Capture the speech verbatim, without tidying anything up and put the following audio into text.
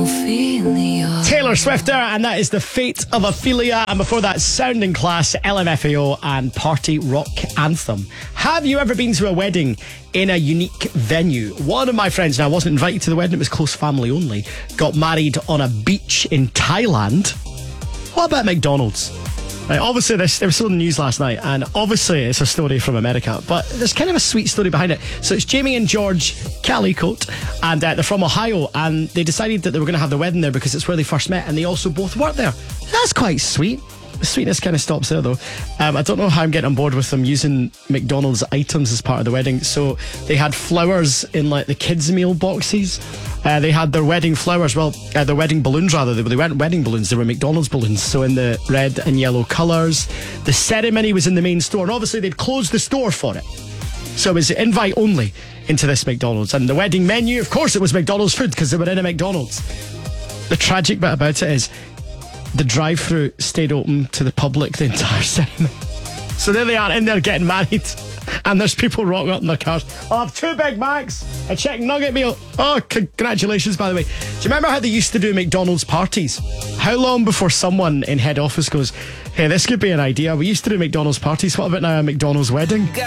Ophelia. Taylor Swift there, and that is The Fate of Ophelia. And before that, Sounding Class, L M F A O, and Party Rock Anthem. Have you ever been to a wedding in a unique venue? One of my friends, now I wasn't invited to the wedding, it was close family only, got married on a beach in Thailand. What about McDonald's? Right, obviously, this, it was still in the news last night, and obviously it's a story from America, but there's kind of a sweet story behind it. So it's Jamie and George Callicote, and uh, they're from Ohio, and they decided that they were going to have their wedding there because it's where they first met, and they also both work there. That's quite sweet. The sweetness kind of stops there, though. Um, I don't know how I'm getting on board with them using McDonald's items as part of the wedding. So they had flowers in like the kids' meal boxes. Uh, they had their wedding flowers, well, uh, their wedding balloons rather. They, they weren't wedding balloons, they were McDonald's balloons. So in the red and yellow colours. The ceremony was in the main store, and obviously they'd closed the store for it. So it was invite only into this McDonald's. And the wedding menu, of course, it was McDonald's food because they were in a McDonald's. The tragic bit about it is the drive-thru stayed open to the public the entire ceremony. So there they are in there getting married, and there's people rocking up in their cars. I'll have two Big Macs, a chicken nugget meal. Oh, congratulations, by the way. Do you remember how they used to do McDonald's parties? How long before someone in head office goes, hey, this could be an idea. We used to do McDonald's parties. What about now a McDonald's wedding?